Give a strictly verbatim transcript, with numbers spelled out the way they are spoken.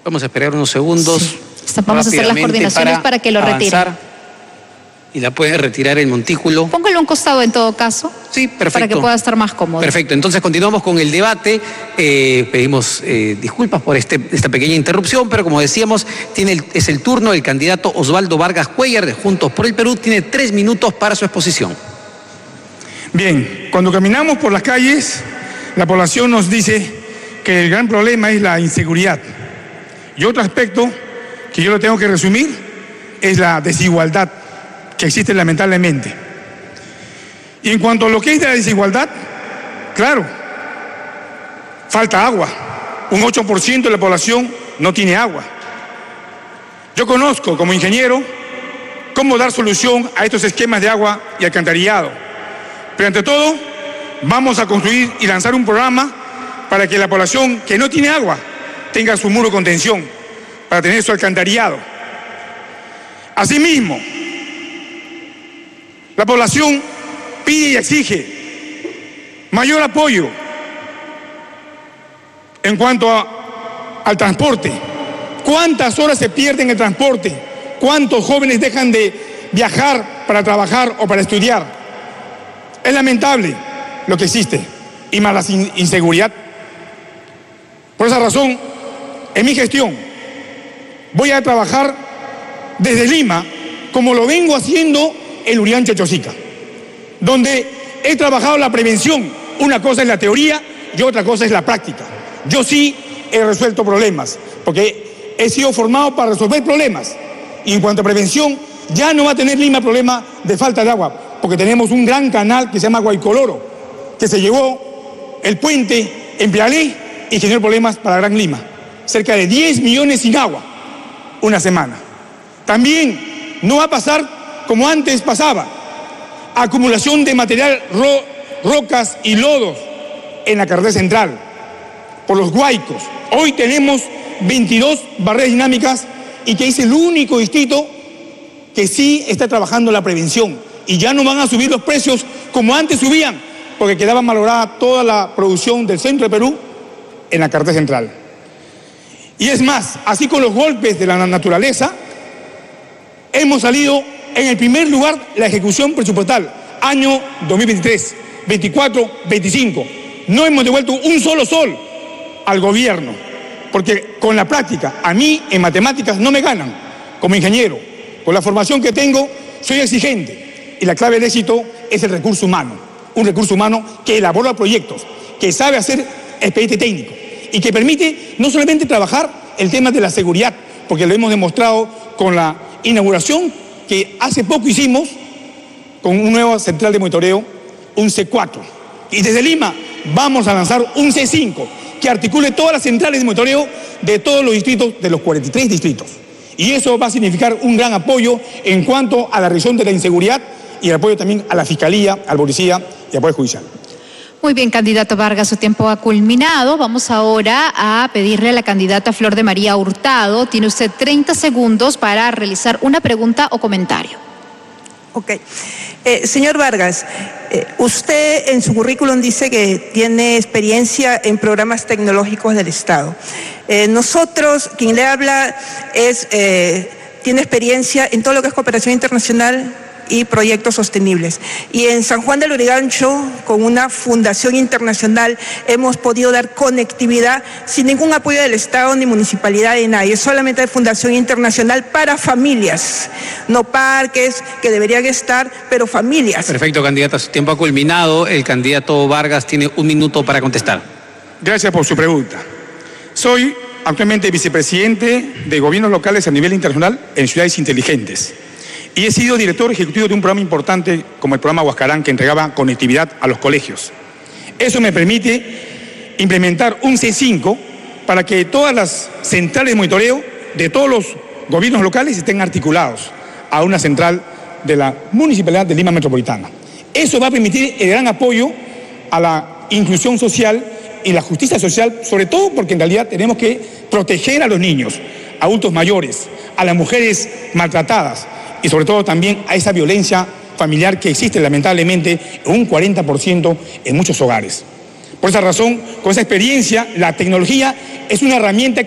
Vamos a esperar unos segundos. Sí. Vamos a hacer las coordinaciones para, para que lo retiren. Y la puede retirar el montículo. Póngalo a un costado en todo caso. Sí, perfecto. Para que pueda estar más cómodo. Perfecto, entonces continuamos con el debate. Eh, pedimos eh, disculpas por este, esta pequeña interrupción, pero como decíamos, tiene el, es el turno del candidato Osvaldo Vargas Cuéllar de Juntos por el Perú. Tiene tres minutos para su exposición. Bien, cuando caminamos por las calles, la población nos dice que el gran problema es la inseguridad. Y otro aspecto que yo lo tengo que resumir es la desigualdad que existe lamentablemente. Y en cuanto a lo que es de la desigualdad, claro, falta agua. Un ocho por ciento de la población no tiene agua. Yo conozco como ingeniero cómo dar solución a estos esquemas de agua y alcantarillado. Pero ante todo, vamos a construir y lanzar un programa para que la población que no tiene agua tenga su muro de contención, para tener su alcantarillado. Asimismo, la población pide y exige mayor apoyo en cuanto a, al transporte. ¿Cuántas horas se pierden en el transporte? ¿Cuántos jóvenes dejan de viajar para trabajar o para estudiar? Es lamentable lo que existe, y más la inseguridad. Por esa razón, en mi gestión, voy a trabajar desde Lima, como lo vengo haciendo en Uriancha, Chosica, donde he trabajado la prevención. Una cosa es la teoría y otra cosa es la práctica. Yo sí he resuelto problemas, porque he sido formado para resolver problemas. Y en cuanto a prevención, ya no va a tener Lima problema de falta de agua, porque tenemos un gran canal que se llama Guaycoloro, que se llevó el puente en Pialé y generó problemas para Gran Lima. Cerca de diez millones sin agua, una semana. También no va a pasar como antes pasaba, acumulación de material, ro, rocas y lodos en la carretera central, por los huaicos. Hoy tenemos veintidós barreras dinámicas y que es el único distrito que sí está trabajando la prevención. Y ya no van a subir los precios como antes subían, porque quedaba malograda toda la producción del centro de Perú en la carretera central. Y es más, así con los golpes de la naturaleza, hemos salido en el primer lugar la ejecución presupuestal, año dos mil veintitrés, veinticuatro, veinticinco. No hemos devuelto un solo sol al gobierno, porque con la práctica, a mí en matemáticas no me ganan, como ingeniero. Con la formación que tengo, soy exigente, y la clave del éxito es el recurso humano. Un recurso humano que elabora proyectos, que sabe hacer expediente técnico, y que permite no solamente trabajar el tema de la seguridad, porque lo hemos demostrado con la inauguración que hace poco hicimos con una nueva central de monitoreo, un C cuatro. Y desde Lima vamos a lanzar un C cinco que articule todas las centrales de monitoreo de todos los distritos, de los cuarenta y tres distritos. Y eso va a significar un gran apoyo en cuanto a la reducción de la inseguridad y el apoyo también a la Fiscalía, al Policía y al Poder Judicial. Muy bien, candidato Vargas, su tiempo ha culminado. Vamos ahora a pedirle a la candidata Flor de María Hurtado. Tiene usted treinta segundos para realizar una pregunta o comentario. Ok. Eh, señor Vargas, eh, usted en su currículum dice que tiene experiencia en programas tecnológicos del Estado. Eh, nosotros, quien le habla, es, eh, tiene experiencia en todo lo que es cooperación internacional y proyectos sostenibles. Y en San Juan del Lurigancho, con una fundación internacional, hemos podido dar conectividad sin ningún apoyo del Estado ni municipalidad de nadie, solamente de fundación internacional para familias, no parques que deberían estar, pero familias. Perfecto, candidata, su tiempo ha culminado. El candidato Vargas tiene un minuto para contestar. Gracias por su pregunta. Soy actualmente vicepresidente de gobiernos locales a nivel internacional en ciudades inteligentes. Y he sido director ejecutivo de un programa importante como el programa Huascarán, que entregaba conectividad a los colegios. Eso me permite implementar un C cinco para que todas las centrales de monitoreo de todos los gobiernos locales estén articulados a una central de la Municipalidad de Lima Metropolitana. Eso va a permitir el gran apoyo a la inclusión social y la justicia social, sobre todo porque en realidad tenemos que proteger a los niños, adultos mayores, a las mujeres maltratadas, y sobre todo también a esa violencia familiar que existe lamentablemente en un cuarenta por ciento en muchos hogares. Por esa razón, con esa experiencia, la tecnología es una herramienta